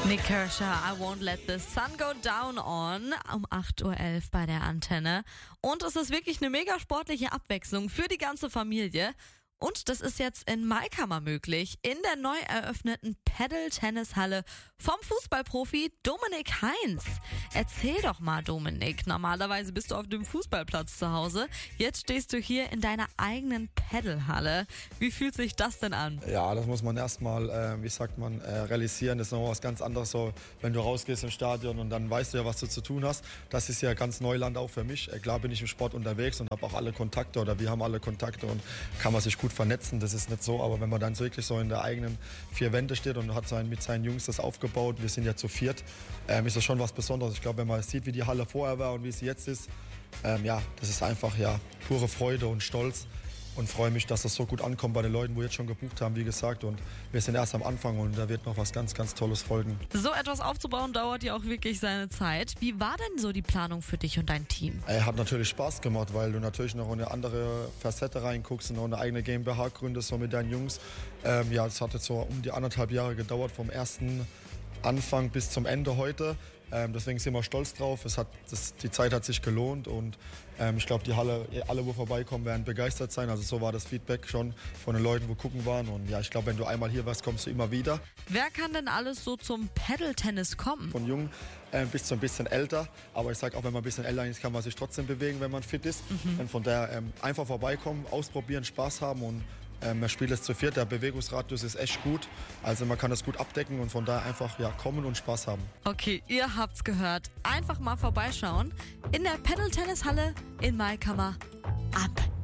Nick Kershaw, I Won't Let the Sun Go Down on, um 8.11 Uhr bei der Antenne. Und es ist wirklich eine mega sportliche Abwechslung für die ganze Familie. Und das ist jetzt in Maikammer möglich, in der neu eröffneten Paddle-Tennishalle vom Fußballprofi Dominik Heinz. Erzähl doch mal, Dominik, normalerweise bist du auf dem Fußballplatz zu Hause. Jetzt stehst du hier in deiner eigenen Paddlehalle. Wie fühlt sich das denn an? Ja, das muss man erstmal, realisieren. Das ist noch was ganz anderes, so, wenn du rausgehst im Stadion und dann weißt du ja, was du zu tun hast. Das ist ja ganz Neuland auch für mich. Klar bin ich im Sport unterwegs und habe auch alle Kontakte oder wir haben alle Kontakte und kann man sich gut vernetzen. Das ist nicht so, aber wenn man dann wirklich so in der eigenen vier Wände steht und hat mit seinen Jungs das aufgebaut, wir sind ja zu viert, ist das schon was Besonderes. Ich glaube, wenn man sieht, wie die Halle vorher war und wie sie jetzt ist, das ist einfach pure Freude und Stolz. Und freue mich, dass das so gut ankommt bei den Leuten, wo jetzt schon gebucht haben, wie gesagt. Und wir sind erst am Anfang und da wird noch was ganz, ganz Tolles folgen. So etwas aufzubauen dauert ja auch wirklich seine Zeit. Wie war denn so die Planung für dich und dein Team? Hat natürlich Spaß gemacht, weil du natürlich noch eine andere Facette reinguckst und noch eine eigene GmbH gründest, so mit deinen Jungs. Es hat jetzt so um die 1,5 Jahre gedauert, vom ersten Anfang bis zum Ende heute. Deswegen sind wir stolz drauf. Die Zeit hat sich gelohnt und ich glaube, die Halle, alle, wo vorbeikommen, werden begeistert sein. Also so war das Feedback schon von den Leuten, wo gucken waren. Und ja, ich glaube, wenn du einmal hier warst, kommst du immer wieder. Wer kann denn alles so zum Paddle-Tennis kommen? Von jung bis zu ein bisschen älter. Aber ich sage auch, wenn man ein bisschen älter ist, kann man sich trotzdem bewegen, wenn man fit ist. Und von daher einfach vorbeikommen, ausprobieren, Spaß haben und man spielt es zu viert, der Bewegungsradius ist echt gut, also man kann das gut abdecken und von daher einfach kommen und Spaß haben. Okay, ihr habt's gehört. Einfach mal vorbeischauen in der Paddle-Tennishalle in Maikammer ab